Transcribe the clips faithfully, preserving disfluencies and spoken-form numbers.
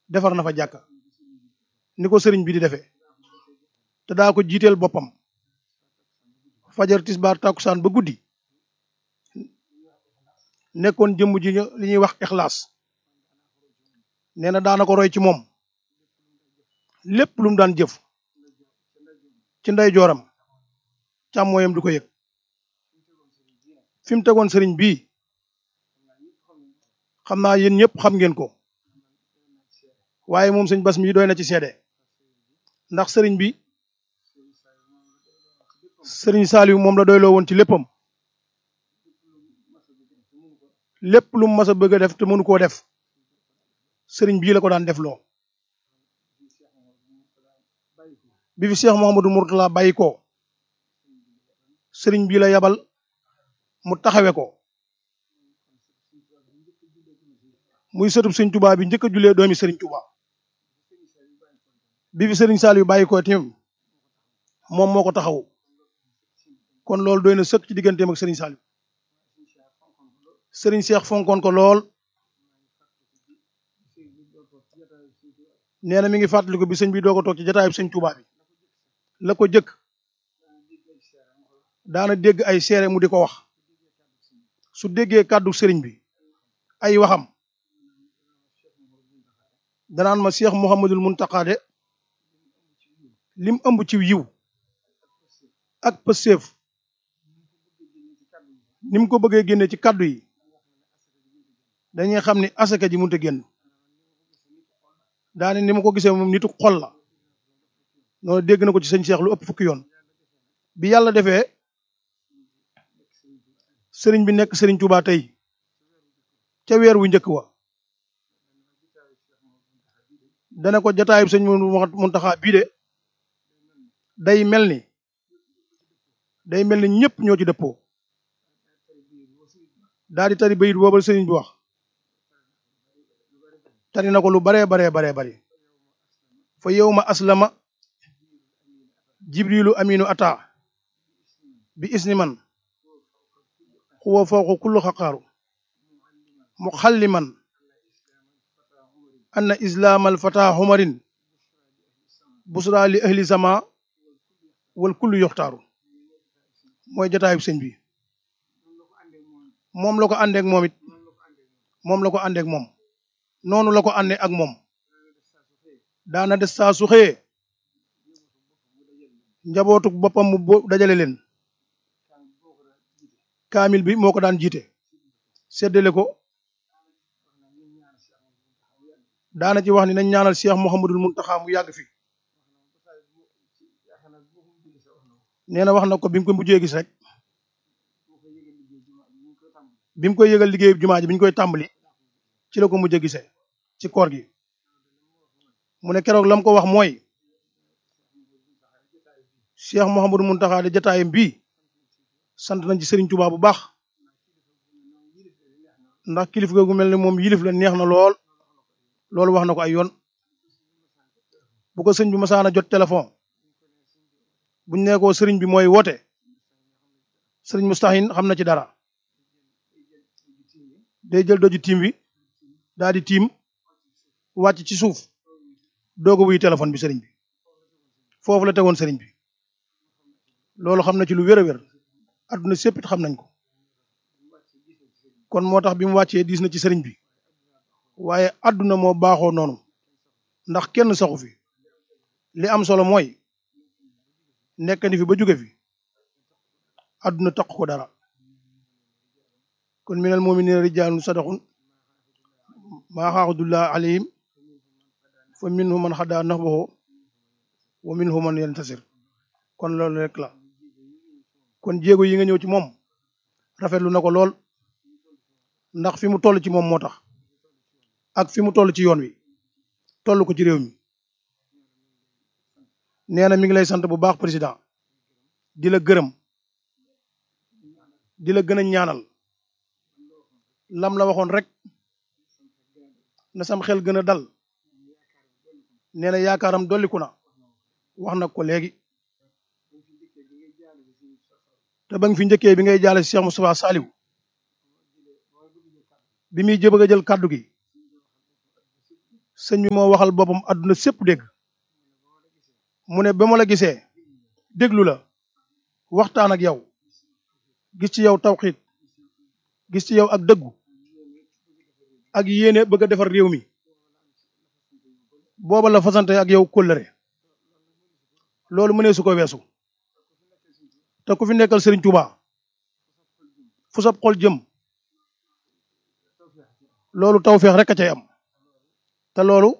defar na fa jàkka ni ko sëriñ bi di defee te daa ko jiiteel boppam fajar tisbaar takkusaan ba guddi nekkoon jëmm ji li ñuy wax ixlaas nee na daana ko roy ci moom lépp lu mu daan jëf ci ndey jooram càmmooyam du ko yëg fi mu tegoon sëriñ bii xam naa yéen ñëpp xam ngeen ko waaye moom sëñ Bass mi doy na ci seede ndax sëriñ bi sëriñ Saliou moom la doyloo woon ci léppam lépp lu mu mas a bëgg a def te mënu koo def sëriñ bii la ko daan def loo bi fi Cheikh Mouhamadou Mourtala bàyyi ko sëriñ bii la yabal mu taxawe ko muy sëtub sëriñ Touba bi njëkk a julee doomi sëriñ Touba bi fi sëriñ Saliou bàyyi ko tamit moom moo ko taxawu kon loolu doy na sëkk ci digganteem ak sëriñ Saliou sëriñ Cheikh fonkoon ko lool nee na mi ngi fàttaliku bi sëñ bi doo ko toog ci jataayub sëñ Touba bi la ko jëkk daana dégg ay seere mu di ko wax su déggee kàddu sëriñ bi ay waxam danaan ma Cheikh Mouhamadul Mountakha de lim ëmb ci yiw ak pëseef ni mu ko bëggee génne ci kàddu yi dañuy xam ni asaka ji mënut a génn daane ni ma ko gisee moom nitu xol la noonu dégg na ko ci sëñ Cheikh lu ëpp fukki yoon bi yàlla defee sëriñ bi nekk sëriñ Touba tey ca weer wu njëkk wa dana ko jataayub sëñ Mountakha bii de day mel ni day mel ni ñëpp ñoo ci dëppoo daal di tari bayit boobal sëriñ bi wax tari na ko lu baree baree baree bari fa yawma aslama jibrilu aminu ata bi isni man xuwa fawqa kullu xaqaaru muxalliman anna islaamal fata xumarin busra li ahli sama wal kullu yoxtaaru mooy jataayub sëñ bi moom la ko àndeek moom it moom la ko àndeek moom noonu la ko àndee ak moom daana des saa su xëyee njabootuk boppam mu dajale leen kaamil bi moo ko daan jiite seddale ko daana ci wax ni nañ ñaanal Cheikh Mouhamadul Mountakha mu yàgg fi nee na wax na ko bi mu ko mujjee gis rek bi mu koy yëgal liggéeyu jumaa ji bi ñu koy tàmbali ci la ko mujjee gisee ci koor gi mu ne keroog lam ko wax mooy Cheikh Mouhamadou Mountakha de jataayam bii sant nañ ci Serigne Touba bu baax ndax kilif googu mel ne moom yilif la neex na lool loolu wax na ko ay yoon bu ko sëñ bi masaana jot téléphone buñ ne ko sëriñ bi mooy woote sëriñ Mustahin xam na ci dara day jël doju tiim bi daal di tiim wàcc ci suuf doog a wuy téléphone bi sëriñ bi foofu la tegoon sëriñ bi loolu xam na ci lu wér a wér adduna séppit xam nañ ko kon moo tax bi mu wàccee diis na ci sëriñ bi waaye adduna moo baaxoo noonu ndax kenn saxu fi li am solo mooy nekk ni fi ba jóge fi adduna taq ko dara kon minal mu'minina rijaalun sadaqun maa aahadullah alayhim fa minhum man xadaa nahbahu wa minhum man yantasir kon loolu rek la kon jéego yi nga ñëw ci moom rafetlu na ko lool ndax fi mu toll ci moom moo tax ak fi mu toll ci yoon wi toll ko ci réew mi nee na mi ngi lay sant bu baax président di la gërëm di la gën a ñaanal lam la waxoon rek na sam xel gën a dal nee na yaakaaram dolliku na wax na ko léegi te ba nga fi njëkkee bi ngay jaale Cheikh Moustapha Saliou bi muy jëbëg a jël kàddu gi sëñ bi moo waxal boppam àdduna sépp dégg mu ne ba ma la gisee déglu la waxtaan ak yow gis ci yow tawxiit gis ci yow ak dëggu ak yéene bëgg a defar réew mi booba la fasante ak yow kóllëre loolu mënee su ko weesu te ku fi nekkal Serigne Touba fu sab xol jëm loolu tawfeex rek a cay am te loolu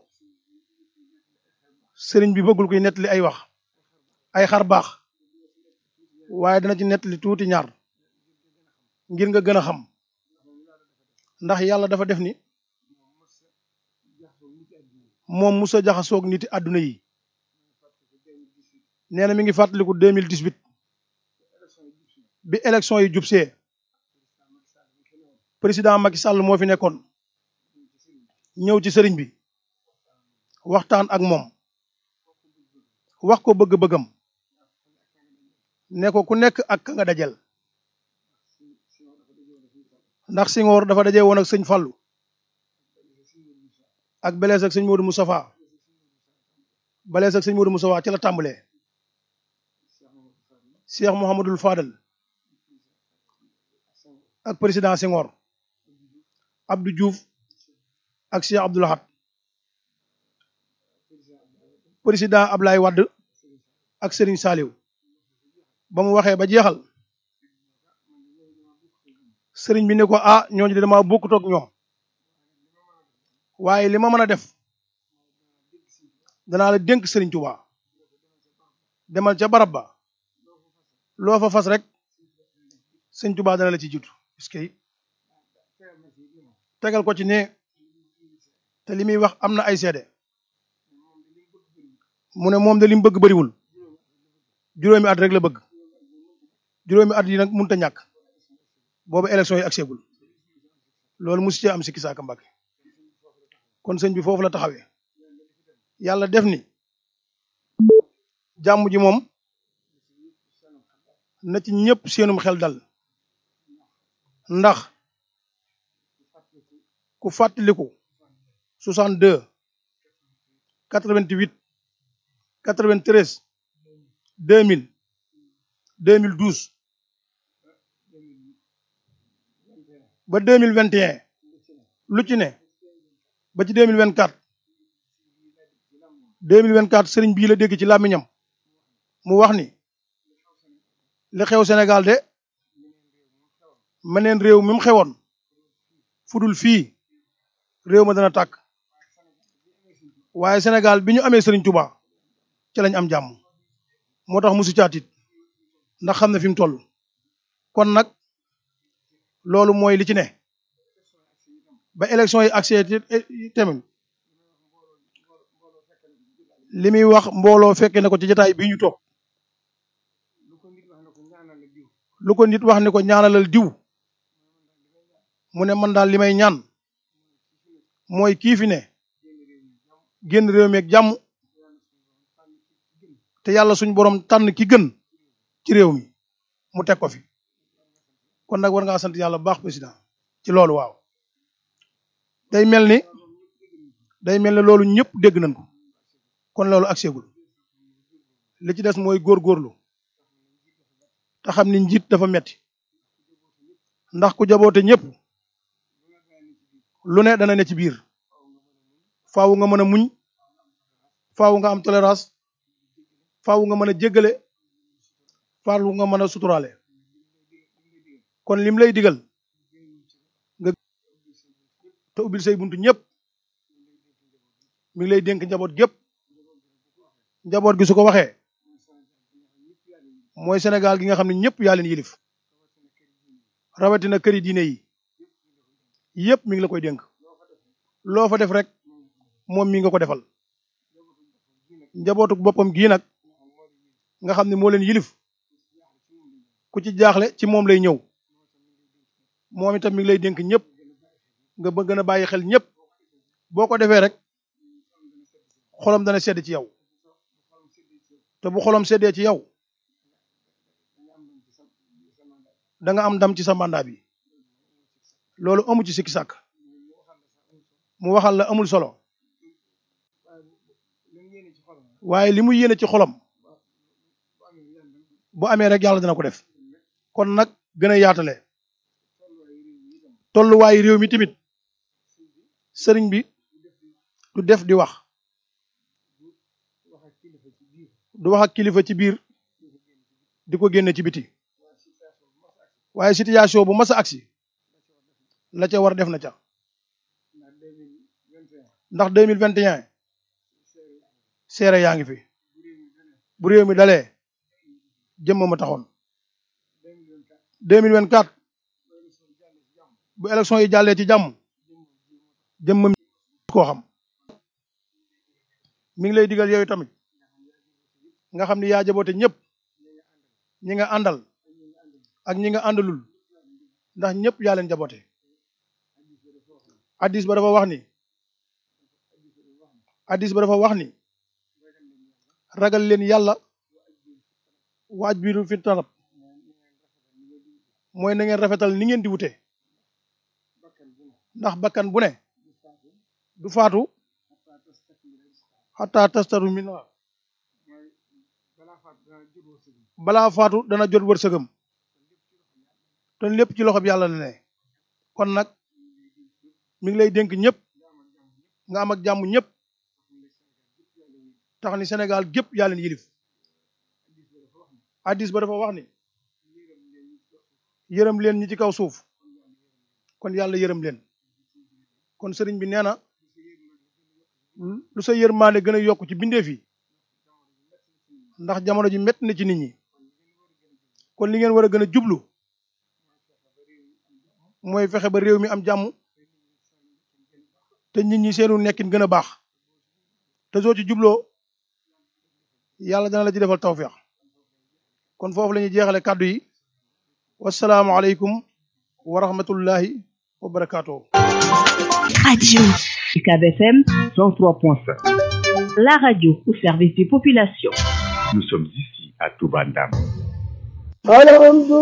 Serigne bi bëggul koy nettali ay wax ay xar baax waaye dana ci nettali tuuti ñaar ngir nga gën a xam ndax yàlla dafa def ni moom musa jaxasoog niti àdduna yi nee na mi ngi fàttaliku deux mille dix-huit bi élection yi jubsee président Macky Sall moo fi nekkoon ñëw ci sëriñ bi waxtaan ak moom wax ko bëgg-bëggam ne ko ku nekk ak ka nga dajel ndax Senghor dafa daje woon ak sëñ Fallou ak Belees ak sëñ Modou Moustapha Belees ak sëñ Modou Moustapha ci la tàmbalee Cheikh Mouhamadoul Fadal ak président Senghor Abdou Diouf ak Cheikh Abdou Lahad président Ablaye Wade ak Serigne Saliou ba mu waxee ba jeexal Serigne bi ne ko ah ñooñu de dama bokkut ak ñoom waaye li ma mën a def danaa la dénk Serigne Touba demal ca barab ba loo fa fas rek Serigne Touba dana la ci jiitu est-ce que tegal ko ci ne te li muy wax am na ay seede mu ne moom de li mu bëgg bëriwul juróomi at rek la bëgg juróomi at yi nag mënut a ñàkk boobu élection yi agseegul loolu musu ci am sikki saaka Mbàkke kon sëñ bi foofu la taxawee yàlla def ni jàmm ji moom na ci ñëpp seenum xel dal ndax ku fàttaliku soixante-deux quatre-vingt-huit quatre-vingt-treize deux mille deux mille douze ba deux mille vingt et un lu ci ne ba ci deux mille vingt-quatre deux mille vingt-quatre sëriñ bii la dégg ci làmmiñam mu wax ni li xew Sénégal de meneen réew mi mu xewoon fudul fii réew ma dana tàkk waaye Sénégal bi ñu amee Serigne Touba ci lañ am jàmm moo tax musu caatit ndax xam na fi mu toll kon nag loolu mooy li ci ne ba élection yi accès tamit li muy wax mbooloo fekke ne ko ci jotaay bi ñu toog lu ko nit wax ne ko ñaanalal diw mu ne man daal li may ñaan mooy kii fi ne génn réew mi ak jàmm te yàlla suñ borom tànn ki gën ci réew mi mu teg ko fi kon nag war ngaa sant yàlla bu baax président ci loolu waaw day mel ni day mel ni loolu ñëpp dégg nañ ko kon loolu agseegul li ci des mooy góorgóorlu te xam ni njiit dafa metti ndax ku jaboote ñëpp lu ne dana ne ci biir faaw nga mën a muñ faaw nga am tolérance faaw nga mën a jéggale faaw nga mën a suturaale kon lim lay digal nga te ubbil say buntu ñëpp mi ngi lay dénk njaboot gépp njaboot gi su ko waxee mooy Sénégal gi nga xam ne ñëpp yaa leen yilif rawatina këri diine yi yëpp mi ngi la koy dénk loo fa def rek moom mi nga ko defal njabootu boppam gii nag nga xam ne moo leen yilif ku ci jaaxle ci moom lay ñëw moom itam mi ngi lay dénk ñëpp nga bëgg gën a bàyyi xel ñëpp boo ko defee rek xolam dana sedd ci yow te bu xolam seddee ci yow da nga am ndam ci sa mandat bi loolu amu ci sikki sàkk mu waxal la amul solo waaye li mu yéene ci xolam bu amee rek yàlla dina ko def kon nag gën a yaatale tolluwaayu réew mi tamit sëriñ bi du def di wax du wax ak kilifa ci biir di ko génne ci biti waaye situation bu mas a agsi la ca war def na ca ndax deux mille vingt et un seere yaa ngi fi bu réew mi dalee jëmm ma taxoon deux mille vingt quatre bu élection yi jàllee ci jàmm jëmmam koo xam mi ngi lay digal yooyu tamit nga xam ni yaa jaboote ñëpp ñi nga àndal ak ñi nga àndalul ndax ñëpp yaa leen jaboote addis ba dafa wax ni addis ba dafa wax ni ragal leen yàlla waaj biiru fi talab mooy na ngeen rafetal ni ngeen di wute ndax bakkan bu ne du faatu xataa tastaru min balaa faatu dana jot wërsëgam te lépp ci loxo bi yàlla la ne kon nag mi ngi lay dénk ñëpp nga am ak jàmm ñëpp tax ni Sénégal gépp yaa leen yilif addis ba dafa wax ni yërëm leen ñi ci kaw suuf kon yàlla yërëm leen kon sëriñ bi nee na lu sa yërmaande gën a yokk ci bindeef yi ndax jamono ji métti na ci nit ñi kon li ngeen war a gën a jublu mooy fexe ba réew mi am jàmm te nit ñi seenu nekkin gën a baax te soo ci jubloo yàlla dana la ci defal tawfeex kon foofu la ñuy jeexale kàddu yi wasalaamu aleykum wa rahmatullahi wa barakaatuh. Radio U C A B F M cent trois point cinq. La radio au service des populations. Nous sommes ici à Touba Ndam.